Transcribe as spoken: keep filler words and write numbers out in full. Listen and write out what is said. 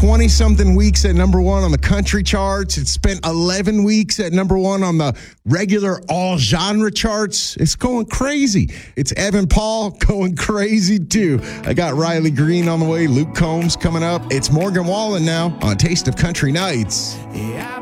twenty-something weeks at number one on the country charts. It's spent eleven weeks at number one on the regular all-genre charts. It's going crazy. It's Evan Paul going crazy, too. I got Riley Green on the way. Luke Combs coming up. It's Morgan Wallen now on Taste of Country Nights. Yeah,